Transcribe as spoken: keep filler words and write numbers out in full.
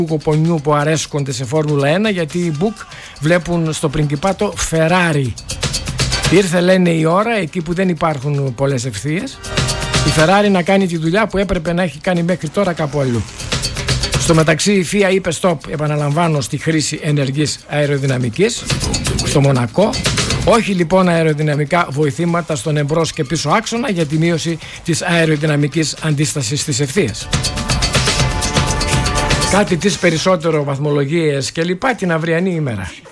κοπονιού που αρέσκονται σε Φόρμουλα ένα, γιατί οι Μπουκ βλέπουν στο Πριγκιπάτο Φεράρι. Ήρθε, λένε, η ώρα εκεί που δεν υπάρχουν πολλές ευθείες, η Φεράρι να κάνει τη δουλειά που έπρεπε να έχει κάνει μέχρι τώρα κάπου αλλού. Στο μεταξύ η Φία είπε stop, επαναλαμβάνω, στη χρήση ενεργής αεροδυναμικής στο Μονακό. Όχι λοιπόν αεροδυναμικά βοηθήματα στον εμπρός και πίσω άξονα για τη μείωση της αεροδυναμικής αντίστασης στις ευθείες. Κάτι τις περισσότερο βαθμολογίες και λοιπά την αυριανή ημέρα.